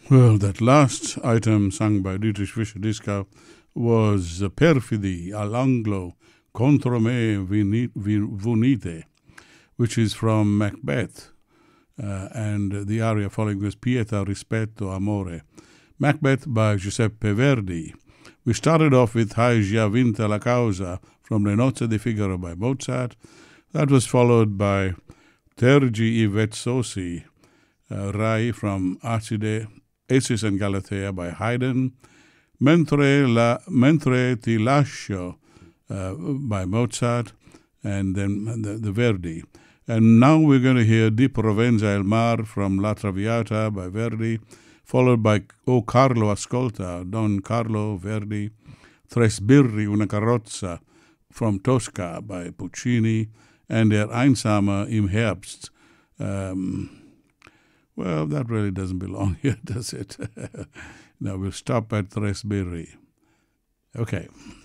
Well, that last item sung by Dietrich Fischer-Dieskau was Perfidi all'anglo contro me venite, which is from Macbeth. And the aria following was Pietà, rispetto, amore. Macbeth by Giuseppe Verdi. We started off with Hai già vinta la causa from Le Nozze di Figaro by Mozart. That was followed by Tergi I Vezzosi, Rai from Acide, Acis and Galatea by Haydn. Mentre ti lascio by Mozart, and then the Verdi. And now we're going to hear Di Provenza il Mar from La Traviata by Verdi, followed by O Carlo Ascolta, Don Carlo Verdi, Tre Sbirri, una carrozza from Tosca by Puccini, and Der Einsame im Herbst. Well, that really doesn't belong here, does it? Now we'll stop at Tre Sbirri. Okay.